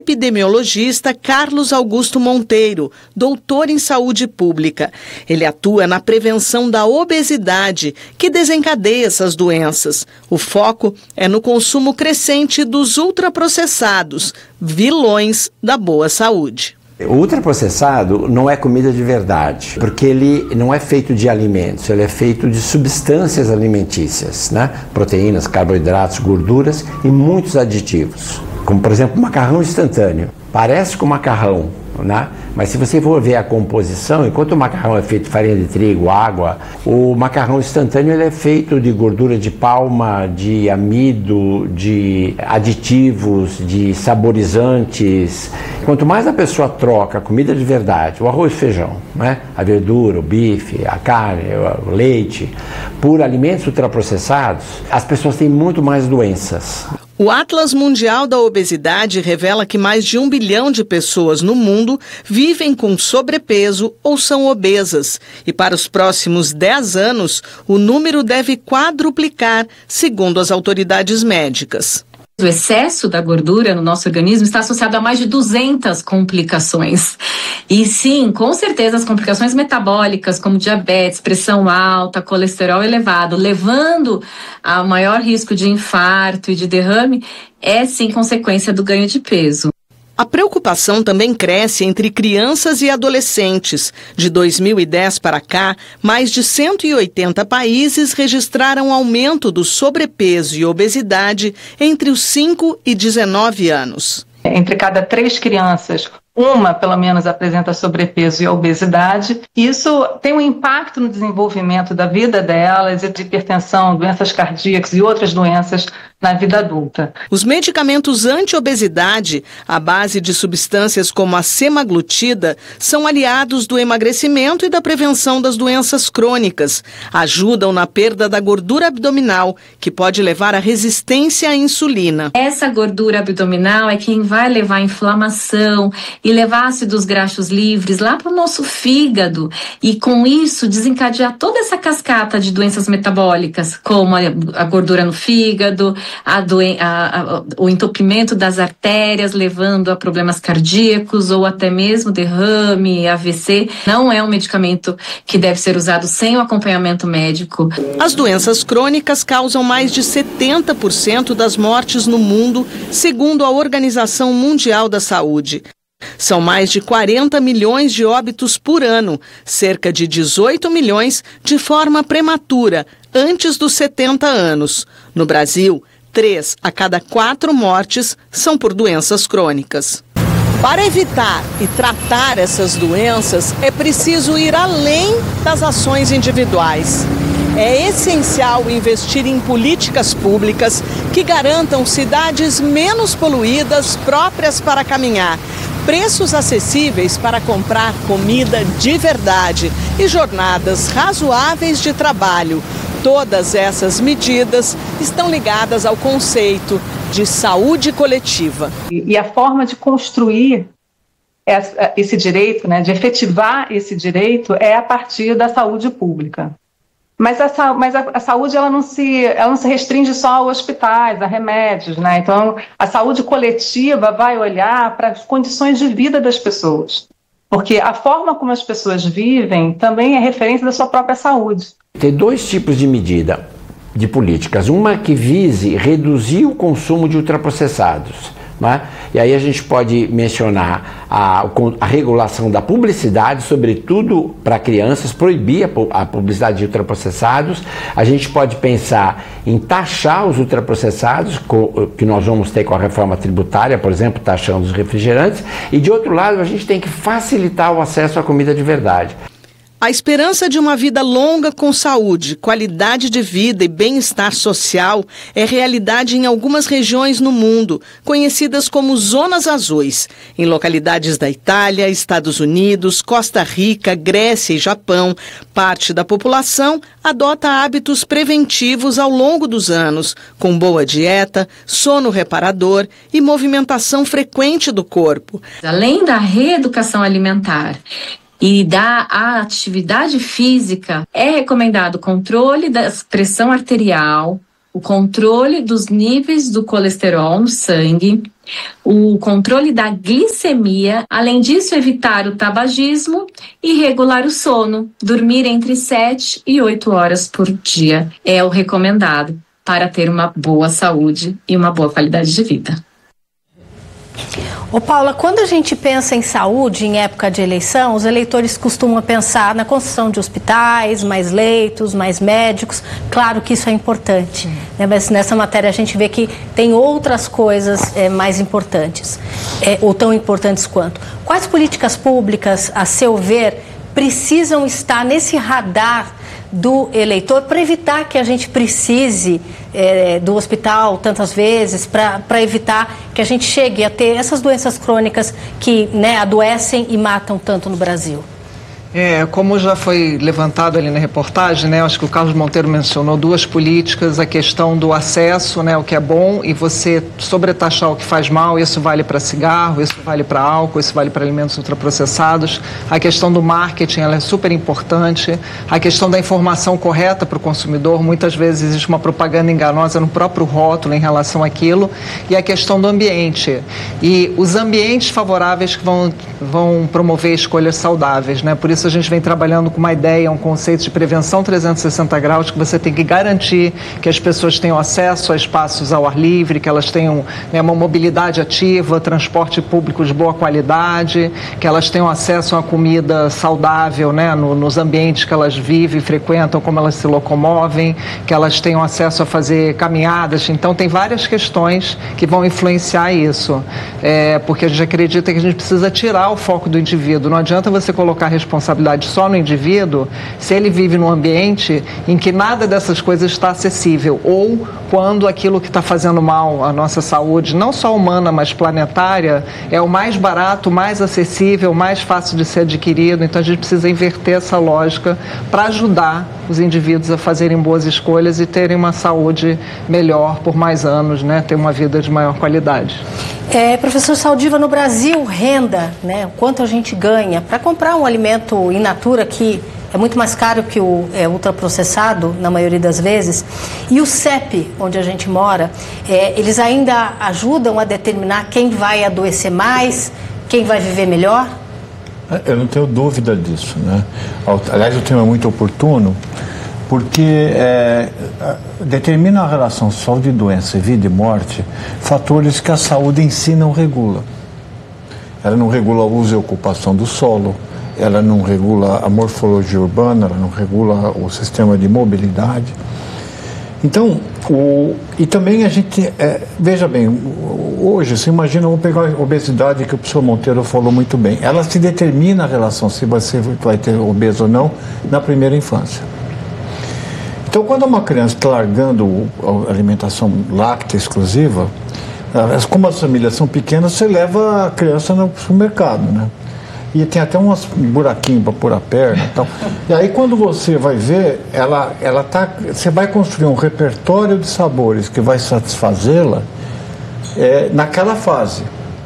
Epidemiologista Carlos Augusto Monteiro, doutor em saúde pública. Ele atua na prevenção da obesidade, que desencadeia essas doenças. O foco é no consumo crescente dos ultraprocessados, vilões da boa saúde. O ultraprocessado não é comida de verdade, porque ele não é feito de alimentos, ele é feito de substâncias alimentícias, né? Proteínas, carboidratos, gorduras e muitos aditivos. Como, por exemplo, macarrão instantâneo. Parece com macarrão, né? Mas se você for ver a composição, enquanto o macarrão é feito de farinha de trigo, água, o macarrão instantâneo ele é feito de gordura de palma, de amido, de aditivos, de saborizantes. Quanto mais a pessoa troca a comida de verdade, o arroz e feijão, né? A verdura, o bife, a carne, o leite, por alimentos ultraprocessados, as pessoas têm muito mais doenças. O Atlas Mundial da Obesidade revela que mais de 1 bilhão de pessoas no mundo vivem com sobrepeso ou são obesas. E para os próximos 10 anos, o número deve quadruplicar, segundo as autoridades médicas. O excesso da gordura no nosso organismo está associado a mais de 200 complicações. E sim, com certeza as complicações metabólicas, como diabetes, pressão alta, colesterol elevado, levando ao maior risco de infarto e de derrame, é sim consequência do ganho de peso. A preocupação também cresce entre crianças e adolescentes. De 2010 para cá, mais de 180 países registraram aumento do sobrepeso e obesidade entre os 5 e 19 anos. Entre cada 3 crianças, uma pelo menos apresenta sobrepeso e obesidade. Isso tem um impacto no desenvolvimento da vida delas, de hipertensão, doenças cardíacas e outras doenças na vida adulta. Os medicamentos anti-obesidade, à base de substâncias como a semaglutida, são aliados do emagrecimento e da prevenção das doenças crônicas. Ajudam na perda da gordura abdominal, que pode levar à resistência à insulina. Essa gordura abdominal é quem vai levar à inflamação e levar ácidos graxos livres lá para o nosso fígado e com isso desencadear toda essa cascata de doenças metabólicas, como a gordura no fígado, o entupimento das artérias, levando a problemas cardíacos ou até mesmo derrame, AVC. Não é um medicamento que deve ser usado sem o acompanhamento médico. As doenças crônicas causam mais de 70% das mortes no mundo, segundo a Organização Mundial da Saúde. São mais de 40 milhões de óbitos por ano, cerca de 18 milhões de forma prematura, antes dos 70 anos. No Brasil, 3 a cada 4 mortes são por doenças crônicas. Para evitar e tratar essas doenças, é preciso ir além das ações individuais. É essencial investir em políticas públicas que garantam cidades menos poluídas, próprias para caminhar, preços acessíveis para comprar comida de verdade e jornadas razoáveis de trabalho. Todas essas medidas estão ligadas ao conceito de saúde coletiva. E a forma de construir esse direito, né, de efetivar esse direito, é a partir da saúde pública. Mas a saúde ela não se restringe só a hospitais, a remédios, né? Então, a saúde coletiva vai olhar para as condições de vida das pessoas. Porque a forma como as pessoas vivem também é referência da sua própria saúde. Tem 2 tipos de medida de políticas. Uma que vise reduzir o consumo de ultraprocessados, né? E aí a gente pode mencionar a regulação da publicidade, sobretudo para crianças, proibir a publicidade de ultraprocessados. A gente pode pensar em taxar os ultraprocessados, que nós vamos ter com a reforma tributária, por exemplo, taxando os refrigerantes. E de outro lado, a gente tem que facilitar o acesso à comida de verdade. A esperança de uma vida longa com saúde, qualidade de vida e bem-estar social é realidade em algumas regiões no mundo, conhecidas como zonas azuis. Em localidades da Itália, Estados Unidos, Costa Rica, Grécia e Japão, parte da população adota hábitos preventivos ao longo dos anos, com boa dieta, sono reparador e movimentação frequente do corpo. Além da reeducação alimentar e da atividade física, é recomendado controle da pressão arterial, o controle dos níveis do colesterol no sangue, o controle da glicemia, além disso evitar o tabagismo e regular o sono, dormir entre 7 e 8 horas por dia é o recomendado para ter uma boa saúde e uma boa qualidade de vida. Ô Paula, quando a gente pensa em saúde em época de eleição, os eleitores costumam pensar na construção de hospitais, mais leitos, mais médicos. Claro que isso é importante, né? Mas nessa matéria a gente vê que tem outras coisas mais importantes, ou tão importantes quanto. Quais políticas públicas, a seu ver, precisam estar nesse radar do eleitor para evitar que a gente precise do hospital tantas vezes, para evitar que a gente chegue a ter essas doenças crônicas que, né, adoecem e matam tanto no Brasil? Como já foi levantado ali na reportagem, né, acho que o Carlos Monteiro mencionou duas políticas, a questão do acesso, né, o que é bom, e você sobretaxar o que faz mal. Isso vale para cigarro, isso vale para álcool, isso vale para alimentos ultraprocessados. A questão do marketing, ela é super importante. A questão da informação correta para o consumidor, muitas vezes existe uma propaganda enganosa no próprio rótulo em relação àquilo. E a questão do ambiente. E os ambientes favoráveis que vão promover escolhas saudáveis, né? Por isso a gente vem trabalhando com uma ideia, um conceito de prevenção 360 graus, que você tem que garantir que as pessoas tenham acesso a espaços ao ar livre, que elas tenham, né, uma mobilidade ativa, transporte público de boa qualidade, que elas tenham acesso a uma comida saudável, né, nos ambientes que elas vivem e frequentam, como elas se locomovem, que elas tenham acesso a fazer caminhadas. Então tem várias questões que vão influenciar isso, porque a gente acredita que a gente precisa tirar o foco do indivíduo. Não adianta você colocar a responsabilidade só no indivíduo se ele vive num ambiente em que nada dessas coisas está acessível, ou quando aquilo que está fazendo mal à nossa saúde, não só humana, mas planetária, é o mais barato, mais acessível, mais fácil de ser adquirido. Então a gente precisa inverter essa lógica para ajudar os indivíduos a fazerem boas escolhas e terem uma saúde melhor por mais anos, né? Ter uma vida de maior qualidade. Professor Saldiva, no Brasil, renda, né? O quanto a gente ganha para comprar um alimento in natura que é muito mais caro que o ultraprocessado, na maioria das vezes. E o CEP, onde a gente mora, eles ainda ajudam a determinar quem vai adoecer mais, quem vai viver melhor? Eu não tenho dúvida disso, né? Aliás, o tema é muito oportuno, porque determina a relação saúde e doença, vida e morte, fatores que a saúde em si não regula. Ela não regula o uso e ocupação do solo, ela não regula a morfologia urbana, ela não regula o sistema de mobilidade. Então, e também a gente, veja bem, hoje, você imagina, vamos pegar a obesidade que o professor Monteiro falou muito bem, ela se determina a relação se você vai ter obeso ou não na primeira infância. Então, quando uma criança está largando a alimentação láctea exclusiva, como as famílias são pequenas, você leva a criança no supermercado, né? E tem até uns buraquinhos para pôr a perna e tal. E aí, quando você vai ver, você vai construir um repertório de sabores que vai satisfazê-la naquela fase.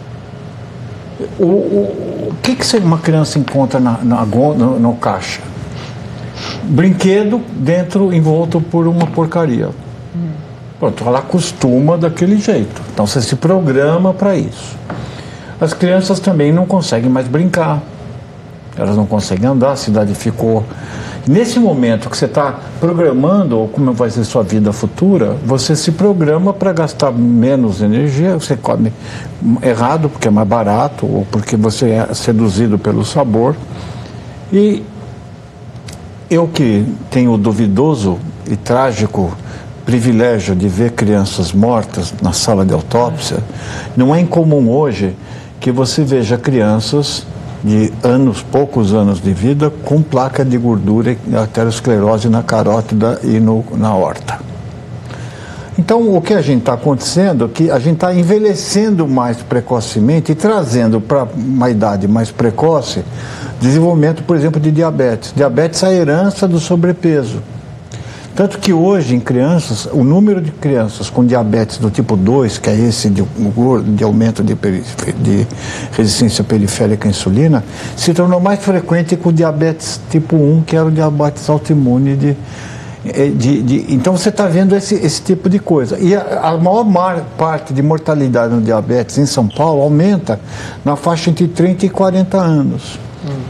O que uma criança encontra no caixa? Brinquedo envolto por uma porcaria. Pronto, ela acostuma daquele jeito. Então você se programa para isso. As crianças também não conseguem mais brincar. Elas não conseguem andar, a cidade ficou... Nesse momento que você está programando como vai ser sua vida futura, você se programa para gastar menos energia, você come errado porque é mais barato ou porque você é seduzido pelo sabor. E eu que tenho o duvidoso e trágico privilégio de ver crianças mortas na sala de autópsia, não é incomum hoje que você veja crianças de poucos anos de vida, com placa de gordura e arteriosclerose na carótida e na aorta. Então, o que a gente está acontecendo é que a gente está envelhecendo mais precocemente e trazendo para uma idade mais precoce desenvolvimento, por exemplo, de diabetes. Diabetes é a herança do sobrepeso. Tanto que hoje, em crianças, o número de crianças com diabetes do tipo 2, que é esse de aumento de resistência periférica à insulina, se tornou mais frequente que o diabetes tipo 1, que era o diabetes autoimune. Então você está vendo esse tipo de coisa. E a maior parte de mortalidade no diabetes em São Paulo aumenta na faixa entre 30 e 40 anos.